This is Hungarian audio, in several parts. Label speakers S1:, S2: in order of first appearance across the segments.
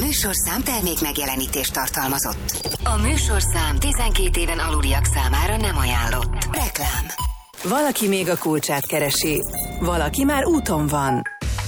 S1: műsorszám termék megjelenítést tartalmazott. A műsorszám 12 éven aluliak számára nem ajánlott. Reklám.
S2: Valaki még a kulcsát keresi, valaki már úton van.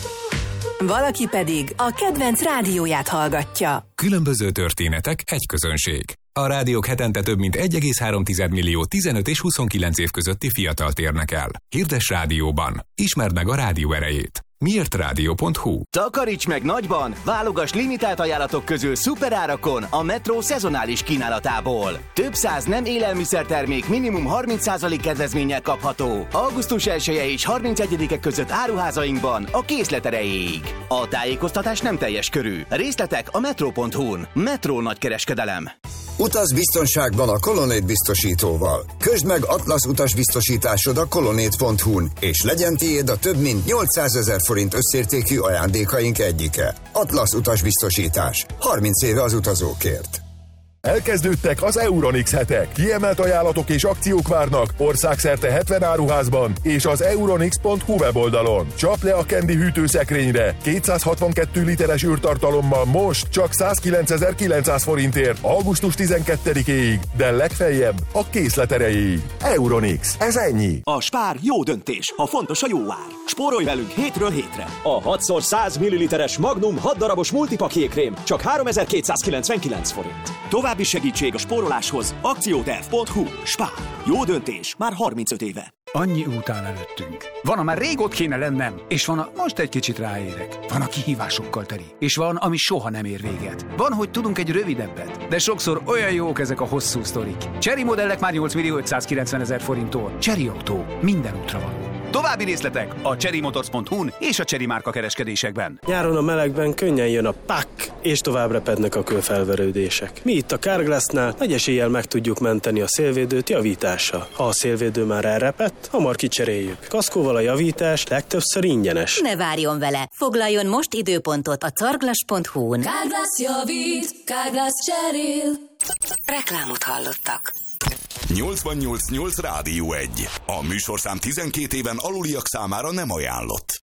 S2: Valaki pedig a kedvenc rádióját hallgatja.
S3: Különböző történetek, egy közönség. A rádiók hetente több mint 1,3 millió 15 és 29 év közötti fiatalt érnek el. Hirdess rádióban. Ismerd meg a rádió erejét. miértradio.hu.
S4: Takaríts meg nagyban! Válogass limitált ajánlatok közül szuperárakon a Metro szezonális kínálatából. Több száz nem élelmiszertermék minimum 30% kedvezménnyel kapható. Augusztus 1-e és 31-e között áruházainkban a készlet erejéig. A tájékoztatás nem teljes körű. Részletek a metro.hu-n. Metro nagykereskedelem.
S5: Utaz biztonságban a Colonnade biztosítóval. Közd meg Atlasz utasbiztosításod a colonnade.hu-n, és legyen tiéd a több mint 800 000 forint összértékű ajándékaink egyike. Atlasz utasbiztosítás. 30 éve az utazókért.
S6: Elkezdődtek az Euronix hetek. Kiemelt ajánlatok és akciók várnak országszerte 70 áruházban és az euronix.hu weboldalon. Csap le a Candy hűtőszekrényre 262 literes űrtartalommal most csak 109.900 forintért augusztus 12-éig, de legfeljebb a készlet erejéig. Euronix. Ez ennyi.
S7: A Spár jó döntés, ha fontos a jó ár. Spórolj velünk hétről hétre. A 6x100 ml Magnum 6 darabos multipakjékrém csak 3299 forint. További segítség a spóroláshoz akcióterv.hu. Spár. Jó döntés már 35 éve.
S8: Annyi út áll előttünk. Van, amár rég ott kéne lennem, és van, most egy kicsit ráérek. Van, a kihívásokkal teli, és van, ami soha nem ér véget. Van, hogy tudunk egy rövidebbet, de sokszor olyan jók ezek a hosszú sztorik. Chery modellek már 8.590.000 forinttól. Chery Autó. Minden útra való. További részletek a cherrymotors.hu-n és a Chery márka kereskedésekben.
S9: Nyáron a melegben könnyen jön a pak, és tovább repednek a kőfelverődések. Mi itt a Carglassnál nagy eséllyel meg tudjuk menteni a szélvédőt javítással. Ha a szélvédő már elrepett, hamar kicseréljük. Kaszkóval a javítás legtöbbször ingyenes.
S1: Ne várjon vele! Foglaljon most időpontot a carglass.hu-n.
S10: Carglass javít, Carglass cserél.
S1: Reklámot hallottak.
S11: 88.8 Rádió 1. A műsorszám 12 éven aluliak számára nem ajánlott.